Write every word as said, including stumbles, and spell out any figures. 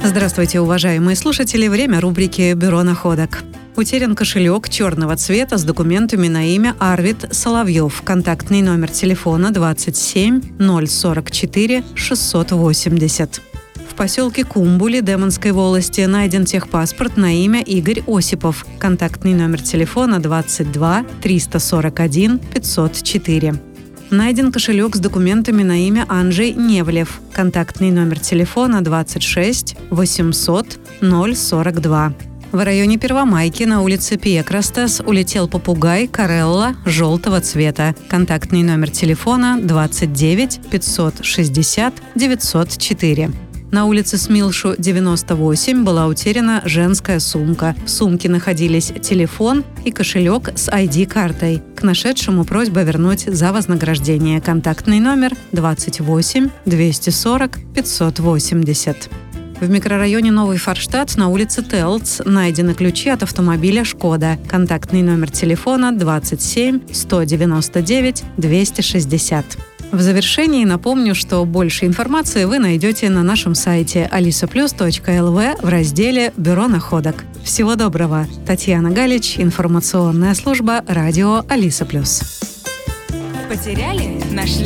Здравствуйте, уважаемые слушатели. Время рубрики «Бюро находок». Утерян кошелек черного цвета с документами на имя Арвид Соловьев. Контактный номер телефона двадцать семь ноль сорок четыре шестьсот восемьдесят. В поселке Кумбули Демонской волости найден техпаспорт на имя Игорь Осипов. Контактный номер телефона двадцать два триста сорок один пятьсот четыре. Найден кошелек с документами на имя Анджей Невлев. Контактный номер телефона двадцать шесть восемьсот ноль сорок два. В районе Первомайки на улице Пьекрастас улетел попугай Карелла желтого цвета. Контактный номер телефона двадцать девять пятьсот шестьдесят девятьсот четыре. На улице Смилшу девяносто восемь была утеряна женская сумка. В сумке находились телефон и кошелек с ай ди-картой. К нашедшему просьба вернуть за вознаграждение. Контактный номер двадцать восемь двести сорок пятьсот восемьдесят. В микрорайоне Новый Форштадт на улице Телц найдены ключи от автомобиля «Шкода». Контактный номер телефона двадцать семь сто девяносто девять двести шестьдесят. В завершении напомню, что больше информации вы найдете на нашем сайте алиса плюс точка эл ви в разделе «Бюро находок». Всего доброго! Татьяна Галич, информационная служба радио Алиса Плюс. Потеряли? Нашли?